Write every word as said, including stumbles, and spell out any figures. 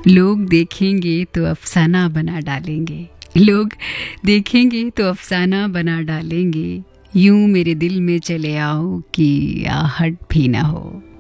लोग देखेंगे तो अफसाना बना डालेंगे, लोग देखेंगे तो अफसाना बना डालेंगे। यूं मेरे दिल में चले आओ कि आहट भी ना हो।